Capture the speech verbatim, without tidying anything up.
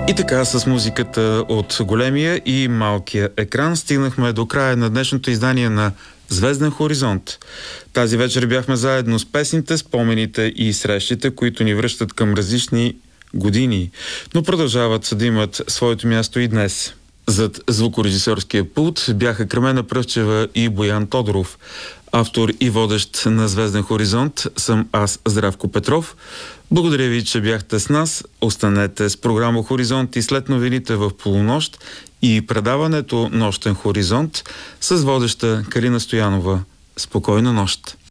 И така, с музиката от големия и малкия екран стигнахме до края на днешното издание на Звезден хоризонт. Тази вечер бяхме заедно с песните, спомените и срещите, които ни връщат към различни години, но продължават да имат своето място и днес. Зад звукорежисьорския пулт бяха Кремена Пръвчева и Боян Тодоров. Автор и водещ на Звезден хоризонт съм аз, Здравко Петров. Благодаря ви, че бяхте с нас. Останете с програма Хоризонт и след новините в полунощ и предаването Нощен хоризонт с водеща Калина Стоянова. Спокойна нощ!